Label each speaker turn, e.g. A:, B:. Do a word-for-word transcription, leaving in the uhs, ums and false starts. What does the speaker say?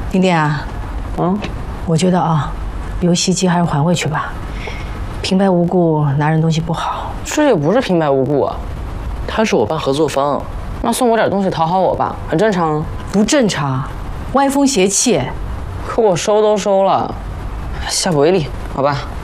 A: 丁丁啊，
B: 嗯，
A: 我觉得啊，游戏机还是还回去吧，平白无故拿人东西不好。
B: 这也不是平白无故啊，
C: 他是我爸合作方，
B: 那送我点东西讨好我吧，很正常啊。
A: 不正常，歪风邪气。
B: 可我收都收了，下不为例，好吧。